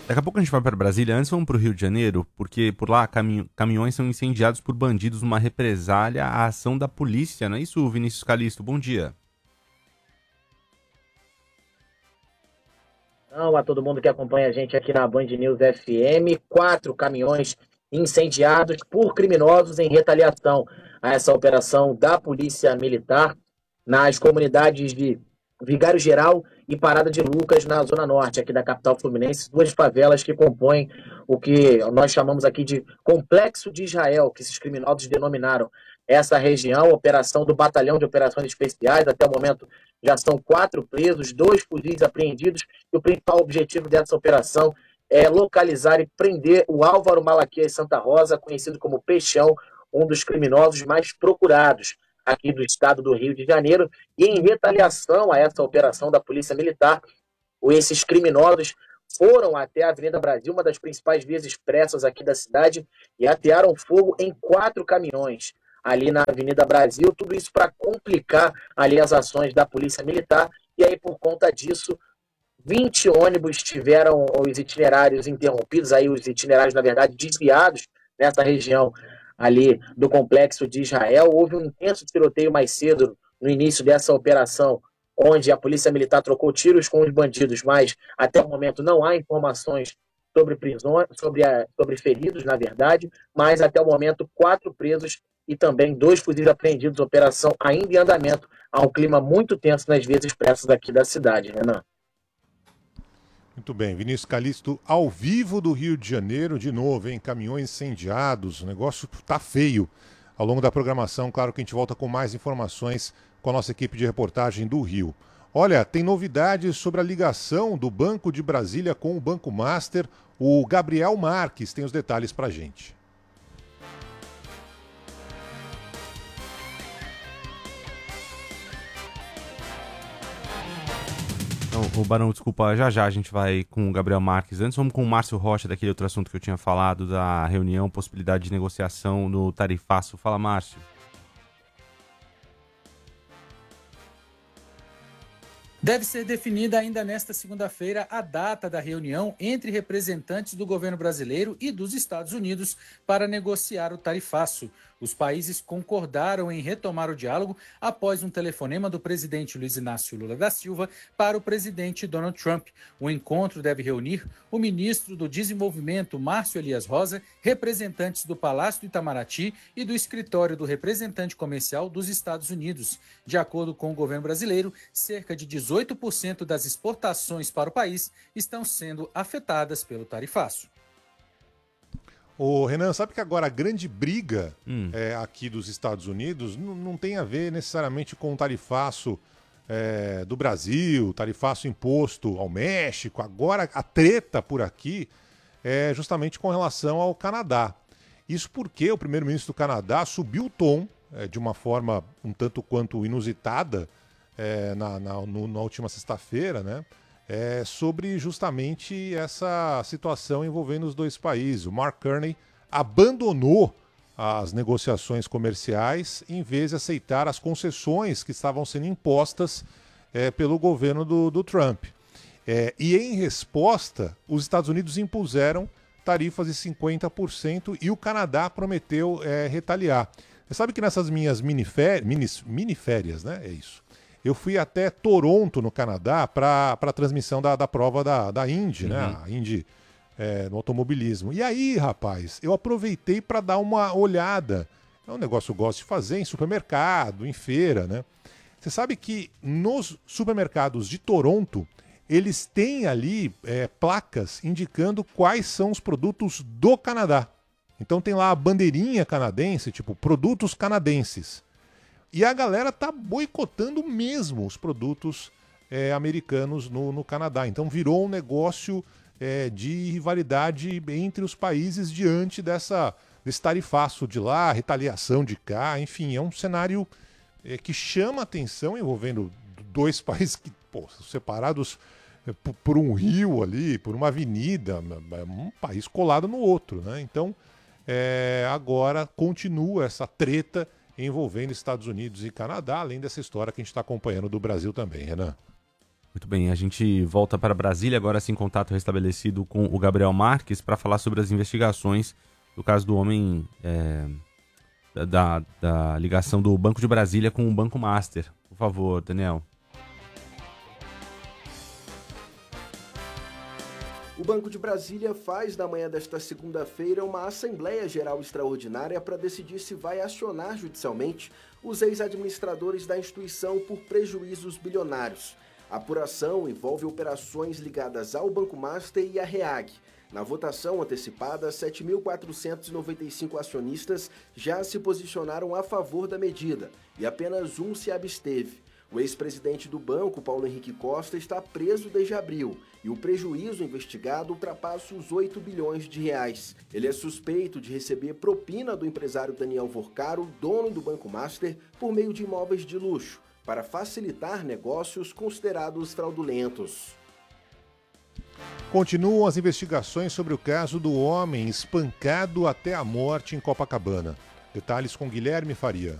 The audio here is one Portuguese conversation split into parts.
Daqui a pouco a gente vai para Brasília. Antes vamos para o Rio de Janeiro, porque por lá caminhões são incendiados por bandidos numa represália à ação da polícia. Não é isso, Vinícius Calixto? Bom dia. Não, a todo mundo que acompanha a gente aqui na Band News FM, 4 caminhões incendiados por criminosos em retaliação a essa operação da Polícia Militar nas comunidades de Vigário Geral e Parada de Lucas, na Zona Norte aqui da capital fluminense, duas favelas que compõem o que nós chamamos aqui de Complexo de Israel, que esses criminosos denominaram essa região, operação do Batalhão de Operações Especiais. Até o momento já são 4 presos, 2 fuzis apreendidos, e o principal objetivo dessa operação é localizar e prender o Álvaro Malaquias Santa Rosa, conhecido como Peixão, um dos criminosos mais procurados aqui do estado do Rio de Janeiro. E em retaliação a essa operação da Polícia Militar, esses criminosos foram até a Avenida Brasil, uma das principais vias expressas aqui da cidade, e atearam fogo em 4 caminhões ali na Avenida Brasil, tudo isso para complicar ali as ações da Polícia Militar. E aí, por conta disso, 20 ônibus tiveram os itinerários interrompidos, aí os itinerários, na verdade, desviados nessa região ali do Complexo de Israel. Houve um intenso tiroteio mais cedo, no início dessa operação, onde a Polícia Militar trocou tiros com os bandidos, mas até o momento não há informações sobre prisões, sobre feridos, na verdade, mas até o momento 4 presos e também 2 fuzis apreendidos, operação ainda em andamento. Há um clima muito tenso nas vias expressas aqui da cidade, Renan. Muito bem, Vinícius Calixto, ao vivo do Rio de Janeiro, de novo, hein? Caminhões incendiados, o negócio tá feio. Ao longo da programação, claro que a gente volta com mais informações com a nossa equipe de reportagem do Rio. Olha, tem novidades sobre a ligação do Banco de Brasília com o Banco Master. O Gabriel Marques tem os detalhes pra gente. Então, o Barão, desculpa, já a gente vai com o Gabriel Marques. Antes vamos com o Márcio Rocha, daquele outro assunto que eu tinha falado, da reunião, possibilidade de negociação no tarifaço. Fala, Márcio. Deve ser definida ainda nesta segunda-feira a data da reunião entre representantes do governo brasileiro e dos Estados Unidos para negociar o tarifaço. Os países concordaram em retomar o diálogo após um telefonema do presidente Luiz Inácio Lula da Silva para o presidente Donald Trump. O encontro deve reunir o ministro do Desenvolvimento, Márcio Elias Rosa, representantes do Palácio do Itamaraty e do Escritório do Representante Comercial dos Estados Unidos. De acordo com o governo brasileiro, cerca de 18% das exportações para o país estão sendo afetadas pelo tarifaço. Ô, Renan, sabe que agora a grande briga aqui dos Estados Unidos não tem a ver necessariamente com o tarifaço do Brasil, tarifaço imposto ao México. Agora a treta por aqui é justamente com relação ao Canadá. Isso porque o primeiro-ministro do Canadá subiu o tom de uma forma um tanto quanto inusitada na última sexta-feira, né? Sobre justamente essa situação envolvendo os dois países. O Mark Carney abandonou as negociações comerciais em vez de aceitar as concessões que estavam sendo impostas pelo governo do Trump. E em resposta, os Estados Unidos impuseram tarifas de 50% e o Canadá prometeu retaliar. Você sabe que nessas minhas miniférias, né? É isso. Eu fui até Toronto, no Canadá, para a transmissão da prova da Indy, né? A Indy no automobilismo. E aí, rapaz, eu aproveitei para dar uma olhada. É um negócio que eu gosto de fazer em supermercado, em feira, né? Você sabe que nos supermercados de Toronto, eles têm ali placas indicando quais são os produtos do Canadá. Então tem lá a bandeirinha canadense, tipo, produtos canadenses. E a galera tá boicotando mesmo os produtos americanos no Canadá. Então virou um negócio de rivalidade entre os países diante desse tarifaço de lá, retaliação de cá. Enfim, é um cenário que chama atenção, envolvendo dois países que, separados por um rio ali, por uma avenida, um país colado no outro, né? Então, agora continua essa treta envolvendo Estados Unidos e Canadá, além dessa história que a gente está acompanhando do Brasil também, Renan. Muito bem, a gente volta para Brasília, agora sim contato restabelecido com o Gabriel Marques para falar sobre as investigações do caso do homem da ligação do Banco de Brasília com o Banco Master. Por favor, Daniel. O Banco de Brasília faz na manhã desta segunda-feira uma Assembleia Geral Extraordinária para decidir se vai acionar judicialmente os ex-administradores da instituição por prejuízos bilionários. A apuração envolve operações ligadas ao Banco Master e à REAG. Na votação antecipada, 7.495 acionistas já se posicionaram a favor da medida e apenas um se absteve. O ex-presidente do banco, Paulo Henrique Costa, está preso desde abril e o prejuízo investigado ultrapassa os 8 bilhões de reais. Ele é suspeito de receber propina do empresário Daniel Vorcaro, dono do Banco Master, por meio de imóveis de luxo, para facilitar negócios considerados fraudulentos. Continuam as investigações sobre o caso do homem espancado até a morte em Copacabana. Detalhes com Guilherme Faria.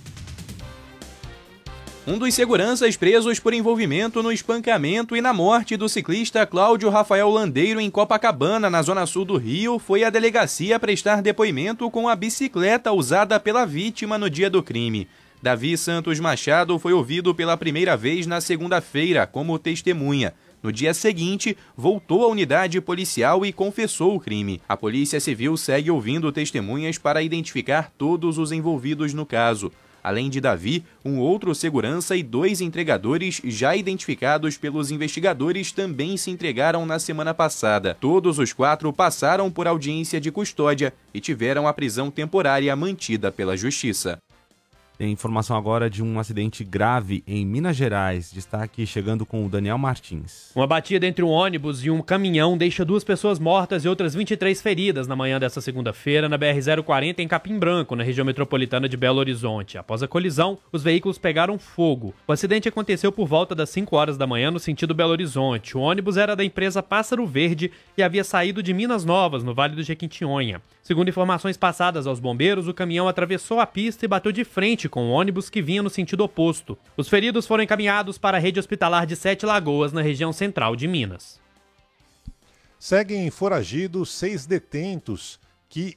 Um dos seguranças presos por envolvimento no espancamento e na morte do ciclista Cláudio Rafael Landeiro em Copacabana, na zona sul do Rio, foi à delegacia prestar depoimento com a bicicleta usada pela vítima no dia do crime. Davi Santos Machado foi ouvido pela primeira vez na segunda-feira como testemunha. No dia seguinte, voltou à unidade policial e confessou o crime. A Polícia Civil segue ouvindo testemunhas para identificar todos os envolvidos no caso. Além de Davi, um outro segurança e 2 entregadores já identificados pelos investigadores também se entregaram na semana passada. Todos os 4 passaram por audiência de custódia e tiveram a prisão temporária mantida pela Justiça. Tem informação agora de um acidente grave em Minas Gerais. Destaque chegando com o Daniel Martins. Uma batida entre um ônibus e um caminhão deixa 2 pessoas mortas e outras 23 feridas na manhã desta segunda-feira na BR-040 em Capim Branco, na região metropolitana de Belo Horizonte. Após a colisão, os veículos pegaram fogo. O acidente aconteceu por volta das 5 horas da manhã no sentido Belo Horizonte. O ônibus era da empresa Pássaro Verde e havia saído de Minas Novas, no Vale do Jequitinhonha. Segundo informações passadas aos bombeiros, o caminhão atravessou a pista e bateu de frente com o ônibus que vinha no sentido oposto. Os feridos foram encaminhados para a rede hospitalar de 7 Lagoas, na região central de Minas. Seguem foragidos 6 detentos que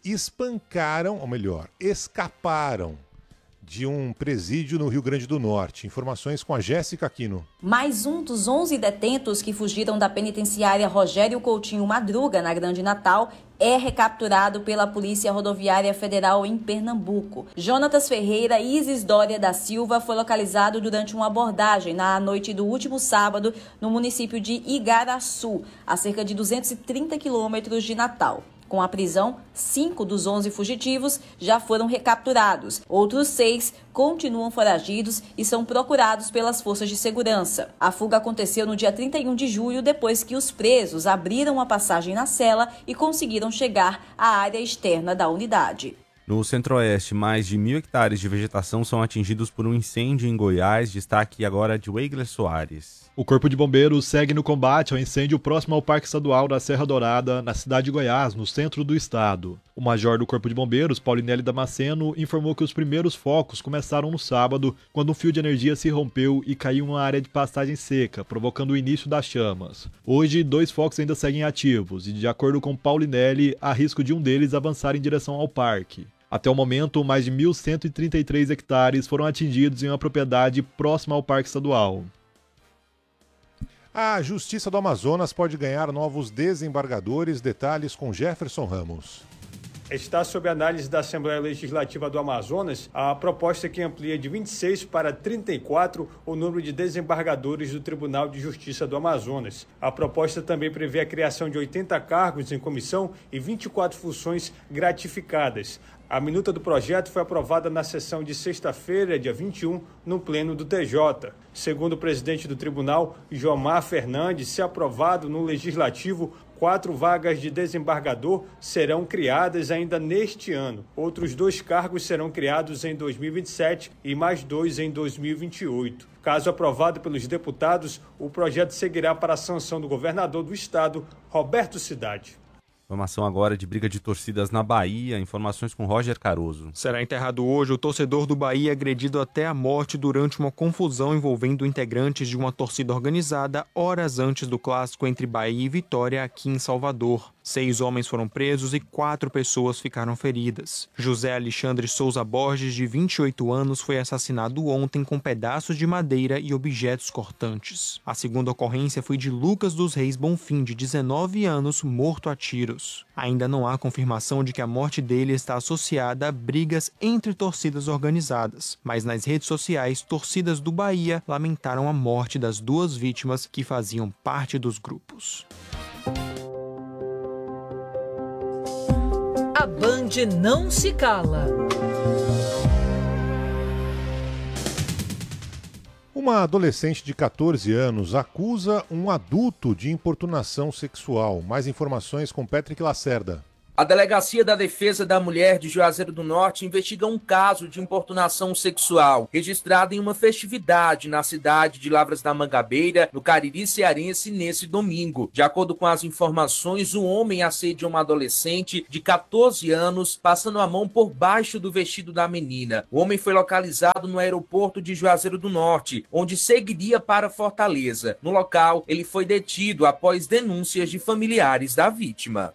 escaparam de um presídio no Rio Grande do Norte. Informações com a Jéssica Aquino. Mais um dos 11 detentos que fugiram da penitenciária Rogério Coutinho Madruga, na Grande Natal, é recapturado pela Polícia Rodoviária Federal em Pernambuco. Jonatas Ferreira e Isis Dória da Silva foi localizado durante uma abordagem na noite do último sábado no município de Igaraçu, a cerca de 230 quilômetros de Natal. Com a prisão, 5 dos 11 fugitivos já foram recapturados. Outros 6 continuam foragidos e são procurados pelas forças de segurança. A fuga aconteceu no dia 31 de julho, depois que os presos abriram uma passagem na cela e conseguiram chegar à área externa da unidade. No Centro-Oeste, mais de 1.000 hectares de vegetação são atingidos por um incêndio em Goiás. Destaque agora de Weigler Soares. O Corpo de Bombeiros segue no combate ao incêndio próximo ao Parque Estadual da Serra Dourada, na cidade de Goiás, no centro do estado. O major do Corpo de Bombeiros, Paulinelli Damasceno, informou que os primeiros focos começaram no sábado, quando um fio de energia se rompeu e caiu em uma área de pastagem seca, provocando o início das chamas. Hoje, 2 focos ainda seguem ativos e, de acordo com Paulinelli, há risco de um deles avançar em direção ao parque. Até o momento, mais de 1.133 hectares foram atingidos em uma propriedade próxima ao Parque Estadual. A Justiça do Amazonas pode ganhar novos desembargadores. Detalhes com Jefferson Ramos. Está sob análise da Assembleia Legislativa do Amazonas a proposta que amplia de 26 para 34 o número de desembargadores do Tribunal de Justiça do Amazonas. A proposta também prevê a criação de 80 cargos em comissão e 24 funções gratificadas. A minuta do projeto foi aprovada na sessão de sexta-feira, dia 21, no pleno do TJ. Segundo o presidente do tribunal, Jomar Fernandes, se aprovado no Legislativo, 4 vagas de desembargador serão criadas ainda neste ano. Outros 2 cargos serão criados em 2027 e mais 2 em 2028. Caso aprovado pelos deputados, o projeto seguirá para a sanção do governador do estado, Roberto Cidade. Informação agora de briga de torcidas na Bahia. Informações com Roger Caruso. Será enterrado hoje o torcedor do Bahia agredido até a morte durante uma confusão envolvendo integrantes de uma torcida organizada horas antes do clássico entre Bahia e Vitória aqui em Salvador. 6 homens foram presos e 4 pessoas ficaram feridas. José Alexandre Souza Borges, de 28 anos, foi assassinado ontem com pedaços de madeira e objetos cortantes. A segunda ocorrência foi de Lucas dos Reis Bonfim, de 19 anos, morto a tiros. Ainda não há confirmação de que a morte dele está associada a brigas entre torcidas organizadas, mas nas redes sociais, torcidas do Bahia lamentaram a morte das 2 vítimas que faziam parte dos grupos. A Band não se cala. Uma adolescente de 14 anos acusa um adulto de importunação sexual. Mais informações com Patrick Lacerda. A Delegacia da Defesa da Mulher de Juazeiro do Norte investiga um caso de importunação sexual registrado em uma festividade na cidade de Lavras da Mangabeira, no Cariri cearense, nesse domingo. De acordo com as informações, um homem assedia uma adolescente de 14 anos, passando a mão por baixo do vestido da menina. O homem foi localizado no aeroporto de Juazeiro do Norte, onde seguiria para Fortaleza. No local, ele foi detido após denúncias de familiares da vítima.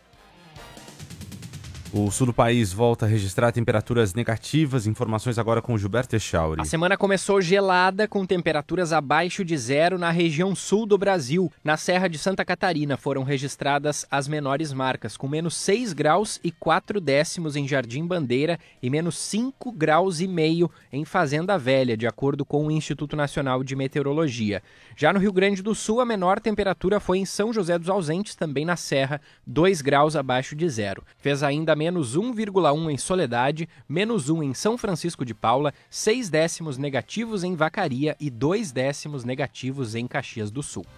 O sul do país volta a registrar temperaturas negativas. Informações agora com o Gilberto Echauri. A semana começou gelada, com temperaturas abaixo de 0 na região sul do Brasil. Na Serra de Santa Catarina foram registradas as menores marcas, com menos 6 graus e 4 décimos em Jardim Bandeira e menos 5 graus e meio em Fazenda Velha, de acordo com o Instituto Nacional de Meteorologia. Já no Rio Grande do Sul, a menor temperatura foi em São José dos Ausentes, também na Serra, 2 graus abaixo de 0. Fez ainda menos 1,1 em Soledade, menos 1 em São Francisco de Paula, 6 décimos negativos em Vacaria e 2 décimos negativos em Caxias do Sul.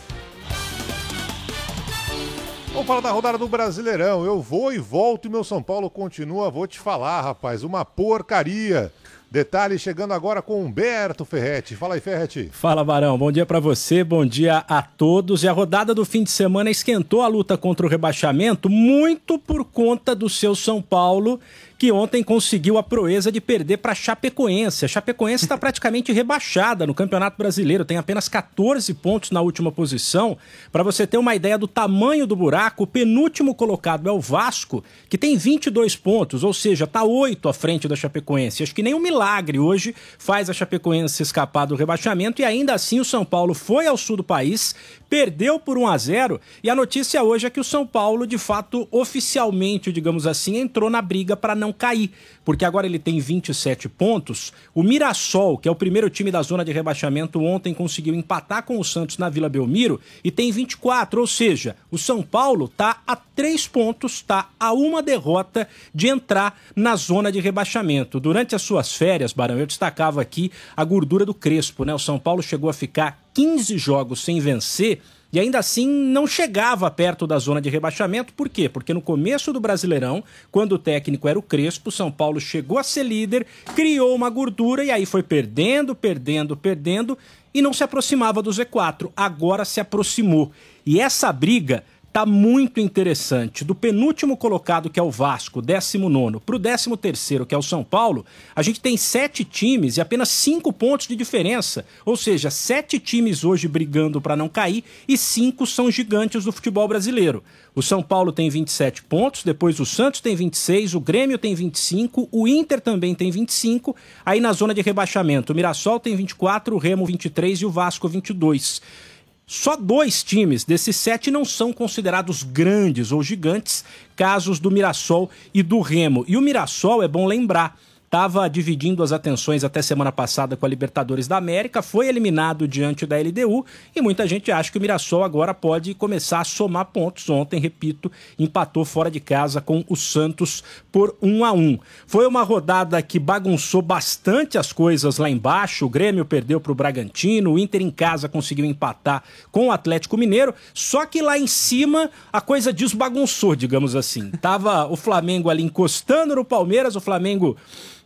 Vamos falar da rodada do Brasileirão. Eu vou e volto e meu São Paulo continua. Vou te falar, rapaz, uma porcaria. Detalhe chegando agora com Humberto Ferretti. Fala aí, Ferretti. Fala, Barão. Bom dia pra você, bom dia a todos. E a rodada do fim de semana esquentou a luta contra o rebaixamento muito por conta do seu São Paulo, que ontem conseguiu a proeza de perder para a Chapecoense. A Chapecoense está praticamente rebaixada no Campeonato Brasileiro, tem apenas 14 pontos na última posição. Para você ter uma ideia do tamanho do buraco, o penúltimo colocado é o Vasco, que tem 22 pontos, ou seja, está 8 à frente da Chapecoense. Acho que nem um milagre hoje faz a Chapecoense escapar do rebaixamento, e ainda assim o São Paulo foi ao sul do país, perdeu por 1-0, e a notícia hoje é que o São Paulo, de fato, oficialmente, digamos assim, entrou na briga para não cair, porque agora ele tem 27 pontos. O Mirassol, que é o primeiro time da zona de rebaixamento, ontem conseguiu empatar com o Santos na Vila Belmiro e tem 24, ou seja, o São Paulo está a 3 pontos, está a uma derrota de entrar na zona de rebaixamento. Durante as suas férias, Barão, eu destacava aqui a gordura do Crespo, né? O São Paulo chegou a ficar 15 jogos sem vencer e ainda assim não chegava perto da zona de rebaixamento. Por quê? Porque no começo do Brasileirão, quando o técnico era o Crespo, o São Paulo chegou a ser líder, criou uma gordura e aí foi perdendo e não se aproximava do Z4. Agora se aproximou. E essa briga tá muito interessante. Do penúltimo colocado, que é o Vasco, 19º, pro 13º, que é o São Paulo, a gente tem 7 times e apenas 5 pontos de diferença. Ou seja, 7 times hoje brigando para não cair e 5 são gigantes do futebol brasileiro. O São Paulo tem 27 pontos, depois o Santos tem 26, o Grêmio tem 25, o Inter também tem 25, aí na zona de rebaixamento o Mirassol tem 24, o Remo 23 e o Vasco 22. Só 2 times desses 7 não são considerados grandes ou gigantes, casos do Mirassol e do Remo. E o Mirassol, é bom lembrar, estava dividindo as atenções até semana passada com a Libertadores da América, foi eliminado diante da LDU e muita gente acha que o Mirassol agora pode começar a somar pontos. Ontem, repito, empatou fora de casa com o Santos por 1-1. Foi uma rodada que bagunçou bastante as coisas lá embaixo. O Grêmio perdeu para o Bragantino, o Inter em casa conseguiu empatar com o Atlético Mineiro, só que lá em cima a coisa desbagunçou, digamos assim. Tava o Flamengo ali encostando no Palmeiras, o Flamengo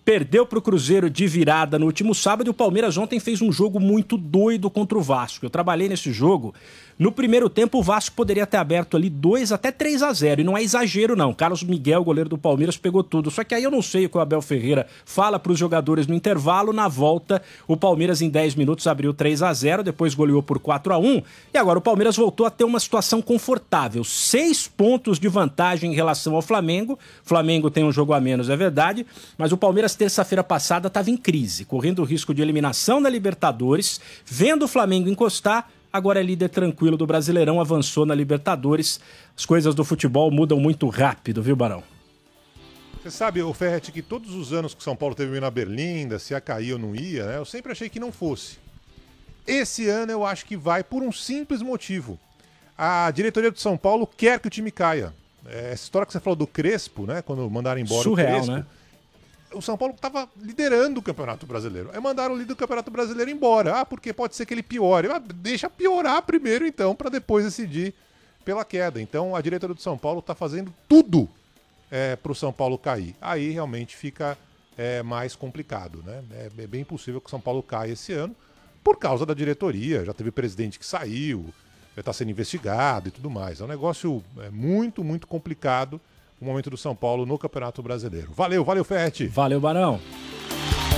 perdeu para o Cruzeiro de virada no último sábado e o Palmeiras ontem fez um jogo muito doido contra o Vasco. Eu trabalhei nesse jogo. No primeiro tempo, o Vasco poderia ter aberto ali 2 até 3-0. E não é exagero, não. Carlos Miguel, goleiro do Palmeiras, pegou tudo. Só que aí eu não sei o que o Abel Ferreira fala para os jogadores no intervalo. Na volta, o Palmeiras em 10 minutos abriu 3-0, depois goleou por 4-1. E agora o Palmeiras voltou a ter uma situação confortável. 6 pontos de vantagem em relação ao Flamengo. O Flamengo tem um jogo a menos, é verdade. Mas o Palmeiras, terça-feira passada, estava em crise, correndo o risco de eliminação na Libertadores, vendo o Flamengo encostar. Agora é líder tranquilo do Brasileirão, avançou na Libertadores. As coisas do futebol mudam muito rápido, viu, Barão? Você sabe, o Ferretti, que todos os anos que o São Paulo teve na Berlinda, se ia cair ou não ia, né? Eu sempre achei que não fosse. Esse ano eu acho que vai por um simples motivo. A diretoria do São Paulo quer que o time caia. Essa história que você falou do Crespo, né? Quando mandaram embora surreal, o Crespo. Né? O São Paulo estava liderando o Campeonato Brasileiro. Aí mandaram o líder do Campeonato Brasileiro embora. Ah, porque pode ser que ele piore. Deixa piorar primeiro, então, para depois decidir pela queda. Então, a diretoria do São Paulo está fazendo tudo para o São Paulo cair. Aí, realmente, fica mais complicado, né? É bem possível que o São Paulo caia esse ano por causa da diretoria. Já teve presidente que saiu, já está sendo investigado e tudo mais. É um negócio muito, muito complicado o momento do São Paulo no Campeonato Brasileiro. Valeu, Ferretti. Valeu, Barão.